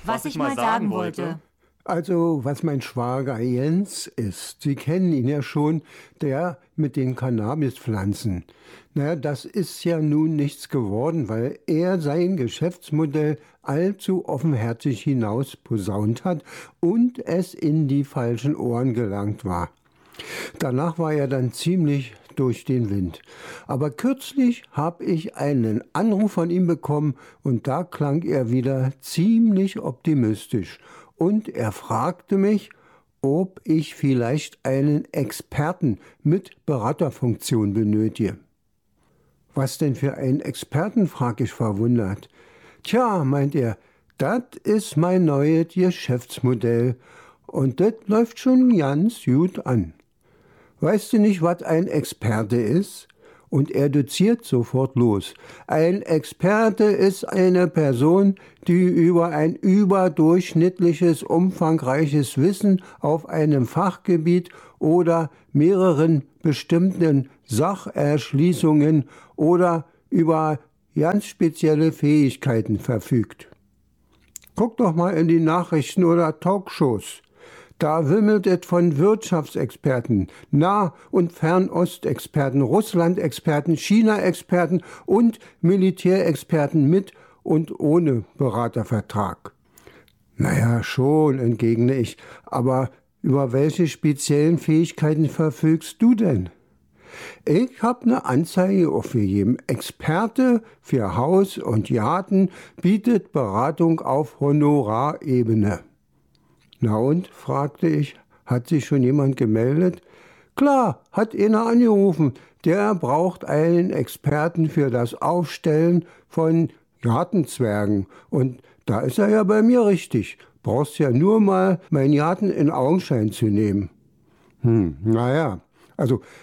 was ich mal sagen wollte. Also, was mein Schwager Jens ist, Sie kennen ihn ja schon, der mit den Cannabispflanzen. Naja, das ist ja nun nichts geworden, weil er sein Geschäftsmodell allzu offenherzig hinaus posaunt hat und es in die falschen Ohren gelangt war. Danach war er dann ziemlich durch den Wind. Aber kürzlich habe ich einen Anruf von ihm bekommen und da klang er wieder ziemlich optimistisch. Und er fragte mich, ob ich vielleicht einen Experten mit Beraterfunktion benötige. Was denn für einen Experten, frage ich verwundert. Tja, meint er, das ist mein neues Geschäftsmodell und das läuft schon ganz gut an. Weißt du nicht, was ein Experte ist? Und er doziert sofort los. Ein Experte ist eine Person, die über ein überdurchschnittliches, umfangreiches Wissen auf einem Fachgebiet oder mehreren bestimmten Sacherschließungen oder über ganz spezielle Fähigkeiten verfügt. Guck doch mal in die Nachrichten oder Talkshows. Da wimmelt es von Wirtschaftsexperten, Nah- und Fernostexperten, Russland-Experten, China-Experten und Militärexperten mit und ohne Beratervertrag. Naja, schon, entgegne ich, aber über welche speziellen Fähigkeiten verfügst du denn? Ich habe eine Anzeige aufgegeben. Experte für Haus und Garten bietet Beratung auf Honorarebene. Na und, fragte ich, hat sich schon jemand gemeldet? Klar, hat einer angerufen. Der braucht einen Experten für das Aufstellen von Gartenzwergen. Und da ist er ja bei mir richtig. Brauchst ja nur mal meinen Garten in Augenschein zu nehmen. Naja, also